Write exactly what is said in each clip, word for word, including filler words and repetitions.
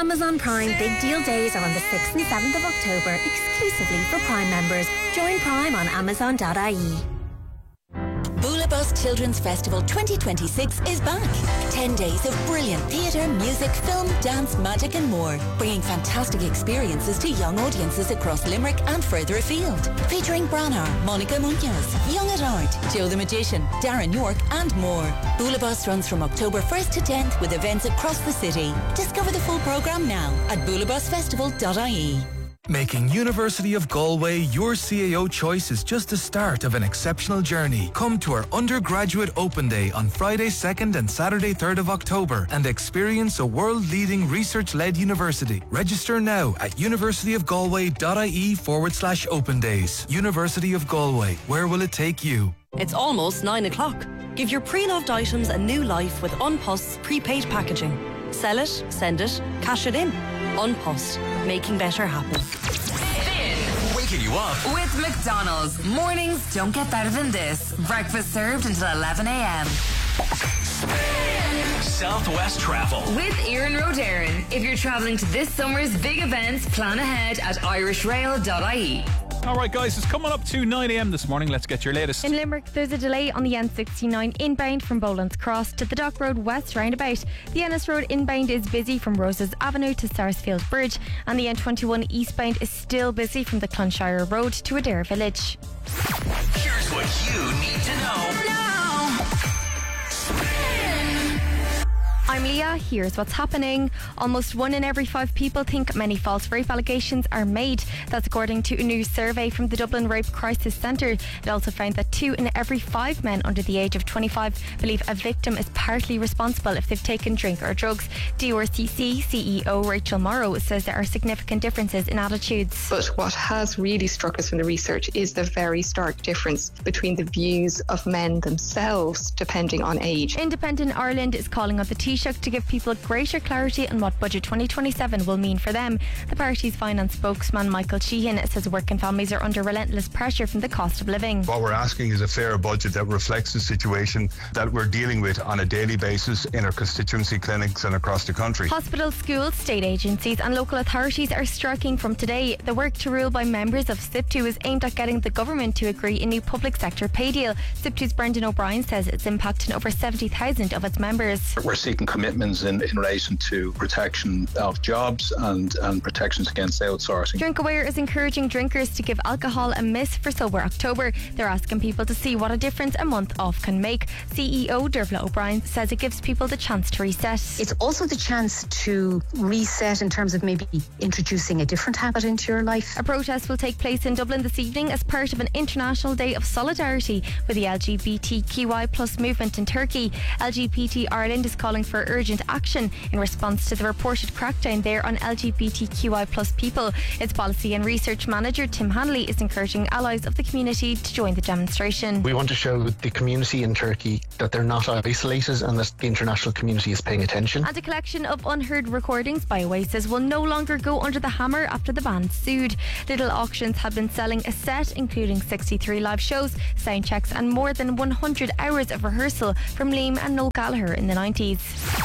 Amazon Prime Big Deal Days are on the sixth and seventh of October, exclusively for Prime members. Join Prime on amazon dot I E. Boulebus Children's Festival twenty twenty-six is back. Ten days of brilliant theatre, music, film, dance, magic and more. Bringing fantastic experiences to young audiences across Limerick and further afield. Featuring Branagh, Monica Munoz, Young at Art, Joe the Magician, Darren York and more. Boulebus runs from October first to tenth with events across the city. Discover the full programme now at boulebus festival dot I E. Making University of Galway your C A O choice is just the start of an exceptional journey. Come to our undergraduate open day on Friday second and Saturday third of October and experience a world-leading research-led university. Register now at university of galway dot I E forward slash open days. University of Galway, where will it take you? It's almost nine o'clock. Give your pre-loved items a new life with Unpost's prepaid packaging. Sell it, send it, cash it in. Unpost, making better happen. Waking you up with McDonald's. Mornings don't get better than this. Breakfast served until eleven a.m. Southwest Travel with Erin Rodarin. If you're travelling to this summer's big events, plan ahead at irish rail dot I E. Alright guys, it's coming up to nine a.m. this morning. Let's get your latest. In Limerick, there's a delay on the N sixty-nine inbound from Boland's Cross to the Dock Road West roundabout. The Ennis Road inbound is busy from Roses Avenue to Sarsfield Bridge, and the N twenty-one eastbound is still busy from the Clonshire Road to Adair Village. Here's what you need to know. No. I'm Leah, here's what's happening. Almost one in every five people think many false rape allegations are made. That's according to a new survey from the Dublin Rape Crisis Centre. It also found that two in every five men under the age of twenty-five believe a victim is partly responsible if they've taken drink or drugs. D R C C C E O Rachel Morrow says there are significant differences in attitudes. But what has really struck us from the research is the very stark difference between the views of men themselves depending on age. Independent Ireland is calling on the Taoiseach to give people greater clarity on what Budget twenty twenty-seven will mean for them. The party's finance spokesman Michael Sheehan says working families are under relentless pressure from the cost of living. What we're asking is a fair budget that reflects the situation that we're dealing with on a daily basis in our constituency clinics and across the country. Hospitals, schools, state agencies and local authorities are striking from today. The work to rule by members of S I P T U is aimed at getting the government to agree a new public sector pay deal. S I P T U's Brendan O'Brien says it's impacting over seventy thousand of its members. We're seeking commitments in, in relation to protection of jobs and, and protections against outsourcing. DrinkAware is encouraging drinkers to give alcohol a miss for Sober October. They're asking people to see what a difference a month off can make. C E O Dervla O'Brien says it gives people the chance to reset. It's also the chance to reset in terms of maybe introducing a different habit into your life. A protest will take place in Dublin this evening as part of an International Day of Solidarity with the L G B T Q I plus movement in Turkey. L G B T Ireland is calling for urgent action in response to the reported crackdown there on L G B T Q I plus people. Its policy and research manager Tim Hanley is encouraging allies of the community to join the demonstration. We want to show the community in Turkey that they're not isolated and that the international community is paying attention. And a collection of unheard recordings by Oasis will no longer go under the hammer after the band sued. Little Auctions have been selling a set including sixty-three live shows, sound checks and more than one hundred hours of rehearsal from Liam and Noel Gallagher in the nineties.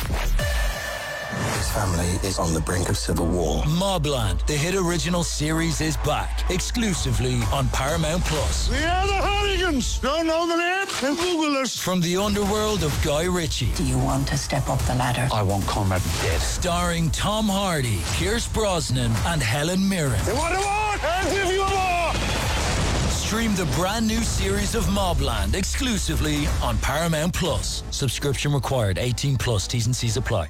His family is on the brink of civil war. Mobland, the hit original series, is back exclusively on Paramount Plus. We are the Hooligans. Don't know the name? Then Google us. From the underworld of Guy Ritchie. Do you want to step up the ladder? I want Conrad dead. Starring Tom Hardy, Pierce Brosnan, and Helen Mirren. They want a war? I'll give you a war. Stream the brand new series of Mobland exclusively on Paramount Plus. Subscription required. eighteen plus. T's and C's apply.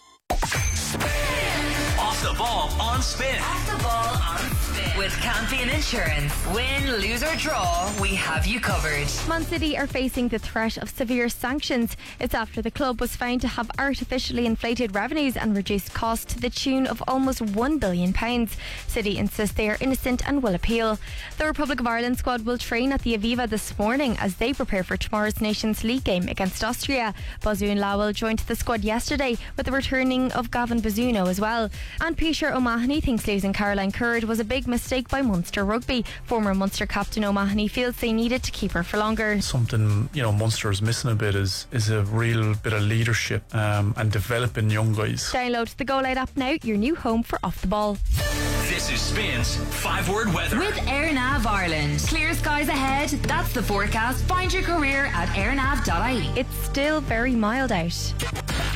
Off the ball on Spin. Off the ball on Spin. With Campion Insurance. Win, lose or draw, we have you covered. Man City are facing the threat of severe sanctions. It's after the club was found to have artificially inflated revenues and reduced costs to the tune of almost one billion pounds. City insist they are innocent and will appeal. The Republic of Ireland squad will train at the Aviva this morning as they prepare for tomorrow's Nations League game against Austria. Bazoon Lowell joined the squad yesterday with the returning of Gavin Bazzuno as well. And P Peter O'Mahony thinks losing Caroline Curd was a big mistake by Munster Rugby. Former Munster captain O'Mahony feels they needed to keep her for longer. Something, you know, Munster is missing a bit is, is a real bit of leadership um, and developing young guys. Download the Go Loud app now, your new home for Off the Ball. This is Spins Five Word Weather. With AirNav Ireland. Clear skies ahead. That's the forecast. Find your career at airnav dot I E. It's still very mild out.